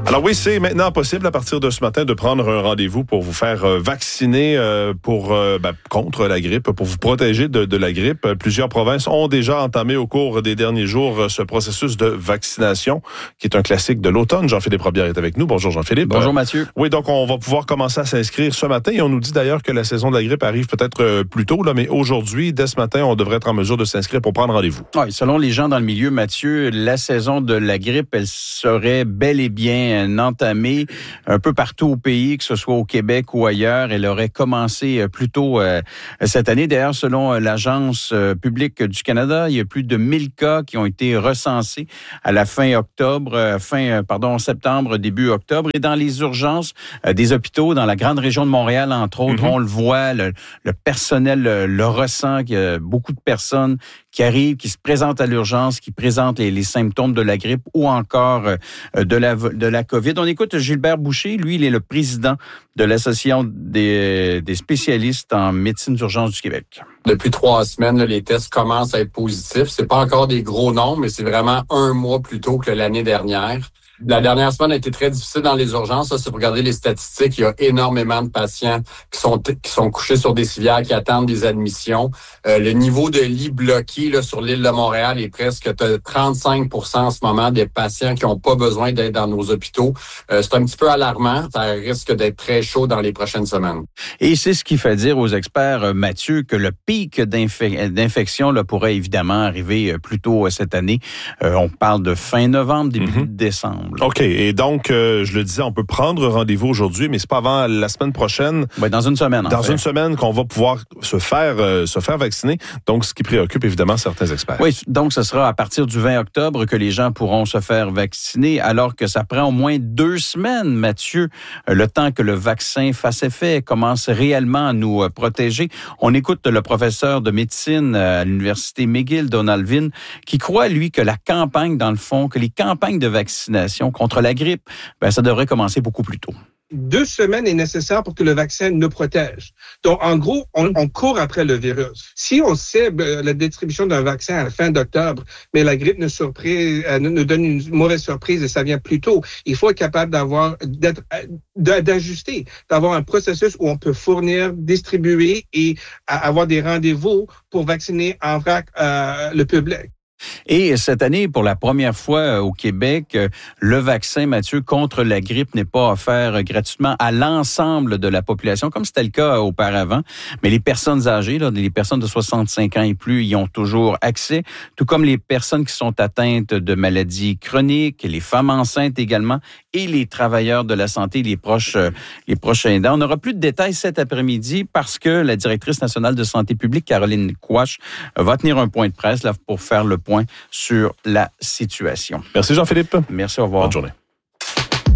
Alors oui, c'est maintenant possible à partir de ce matin de prendre un rendez-vous pour vous faire vacciner contre la grippe, pour vous protéger de la grippe. Plusieurs provinces ont déjà entamé au cours des derniers jours ce processus de vaccination qui est un classique de l'automne. Jean-Philippe Robillard est avec nous. Bonjour Jean-Philippe. Bonjour Mathieu. Oui, donc on va pouvoir commencer à s'inscrire ce matin et on nous dit d'ailleurs que la saison de la grippe arrive peut-être plus tôt, là, mais aujourd'hui, dès ce matin, on devrait être en mesure de s'inscrire pour prendre rendez-vous. Oui, selon les gens dans le milieu, Mathieu, la saison de la grippe, elle serait bel et bien entamée un peu partout au pays, que ce soit au Québec ou ailleurs. Elle aurait commencé plus tôt cette année. D'ailleurs, selon l'Agence publique du Canada, il y a plus de 1000 cas qui ont été recensés à la fin septembre, début octobre. Et dans les urgences des hôpitaux, dans la grande région de Montréal, entre autres, on le voit, le personnel le ressent, qu'il y a beaucoup de personnes qui arrivent, qui se présentent à l'urgence, qui présentent les symptômes de la grippe ou encore de la COVID. On écoute Gilbert Boucher. Lui, il est le président de l'Association des spécialistes en médecine d'urgence du Québec. Depuis 3 semaines, les tests commencent à être positifs. C'est pas encore des gros nombres, mais c'est vraiment 1 mois plus tôt que l'année dernière. La dernière semaine a été très difficile dans les urgences. Si vous regardez les statistiques, il y a énormément de patients qui sont couchés sur des civières, qui attendent des admissions. Le niveau de lits bloqués là, sur l'île de Montréal est presque 35% en ce moment des patients qui n'ont pas besoin d'être dans nos hôpitaux. C'est un petit peu alarmant. Ça risque d'être très chaud dans les prochaines semaines. Et c'est ce qui fait dire aux experts, Mathieu, que le pic d'infection là, pourrait évidemment arriver plus tôt cette année. On parle de fin novembre, début décembre. OK. Et donc, je le disais, on peut prendre rendez-vous aujourd'hui, mais c'est pas avant la semaine prochaine. Oui, dans une semaine. Une semaine qu'on va pouvoir se faire vacciner. Donc, ce qui préoccupe évidemment certains experts. Oui, donc ce sera à partir du 20 octobre que les gens pourront se faire vacciner, alors que ça prend au moins 2 semaines, Mathieu, le temps que le vaccin fasse effet, commence réellement à nous protéger. On écoute le professeur de médecine à l'Université McGill, Donald Vin, qui croit, lui, que la campagne, dans le fond, que les campagnes de vaccination contre la grippe, ça devrait commencer beaucoup plus tôt. 2 semaines est nécessaire pour que le vaccin nous protège. Donc, en gros, on court après le virus. Si on cible la distribution d'un vaccin à la fin d'octobre, mais la grippe nous donne une mauvaise surprise et ça vient plus tôt, il faut être capable d'ajuster, d'avoir un processus où on peut fournir, distribuer et avoir des rendez-vous pour vacciner en vrac le public. Et cette année, pour la première fois au Québec, le vaccin, Mathieu, contre la grippe n'est pas offert gratuitement à l'ensemble de la population, comme c'était le cas auparavant. Mais les personnes âgées, là, les personnes de 65 ans et plus, y ont toujours accès, tout comme les personnes qui sont atteintes de maladies chroniques, les femmes enceintes également, et les travailleurs de la santé, les proches aidants. On n'aura plus de détails cet après-midi parce que la directrice nationale de santé publique, Caroline Quach, va tenir un point de presse là, pour faire le point sur la situation. Merci Jean-Philippe. Merci, au revoir. Bonne journée.